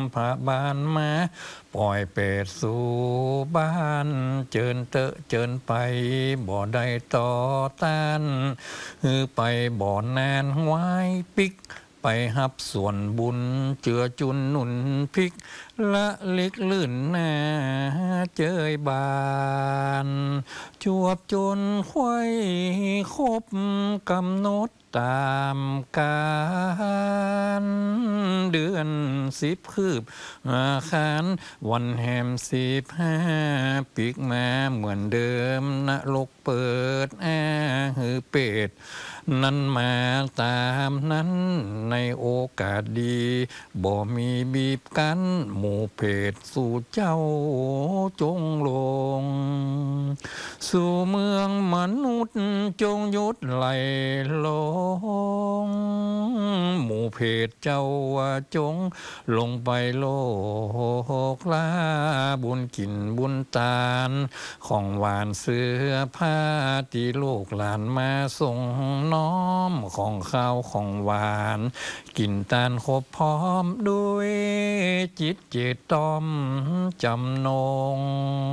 พระบานมาปล่อยเป็ดสู่บ้านเจิญเตอะเจิญไปบ่ได้ต่อต้านไปบ่อนานไว้ปิกไปหับส่วนบุญเจือจุนหนุนพิกละเล็กลื่นหน้าเจยบานจวบจนควายครบกำหนดตามการเดือน10คืบอาคารวันแหม15ปีกมาเหมือนเดิมนรกเปิดหือเป็ดนั้นมาตามนั้นในโอกาสดีบ่มีบีบกันหมู่เพศสู่เจ้าจงลงสู่เมืองมนุษย์จงยุดไหลลงหมู่เพศเจ้าว่าจงลงไปโลกลาบุญกินบุญตาลของหวานเสื้อผ้าที่ลูกหลานมาส่งน้อมของข้าวของหวานกินตาลครบพร้อมด้วยจิตเจตต้อมจำนง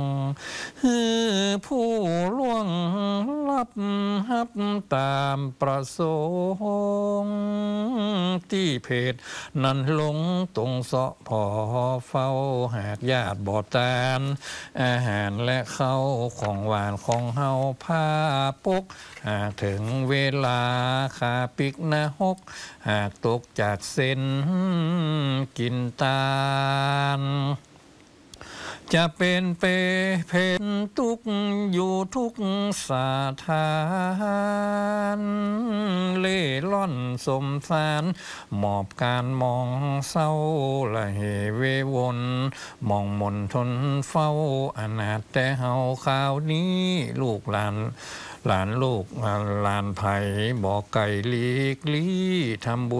ผู้ล่วงลับฮับตามประสงค์ที่เพจนั้นลงตรงเสาะพอเฝ้าหากญาติบ่ตานอาหารและข้าวของหวานของเฮาผ้าปกหากถึงเวลาขาปิกนะฮกหากตกจากเส้นกินตาลจะเป็นเพนทุกอยู่ทุกสถานเล่ล่อนสมสารหมอบการมองเศร้าละเหเววนมองมนทนเฝ้าอนาถแต่เฮาข่าวนี้ลูกหลานลูกหลานไผ่บอกไก่ลีกลี่ทำบุญ